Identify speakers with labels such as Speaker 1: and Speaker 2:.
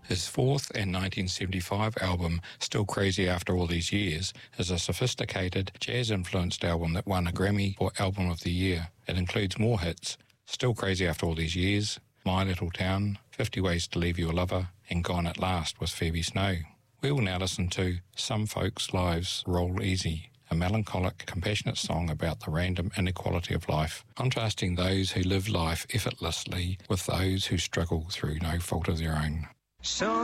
Speaker 1: His fourth and 1975 album, Still Crazy After All These Years, is a sophisticated, jazz-influenced album that won a Grammy for Album of the Year. It includes more hits: Still Crazy After All These Years, My Little Town, 50 Ways to Leave Your Lover, and Gone at Last with Phoebe Snow. We will now listen to Some Folks' Lives Roll Easy, a melancholic, compassionate song about the random inequality of life, contrasting those who live life effortlessly with those who struggle through no fault of their own.
Speaker 2: So